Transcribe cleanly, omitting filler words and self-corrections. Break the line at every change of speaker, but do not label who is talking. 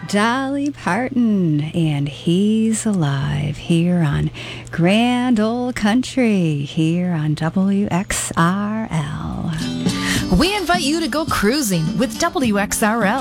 Dolly Parton, and He's Alive here on Grand Ole Country, here on WXRL.
We invite you to go cruising with WXRL.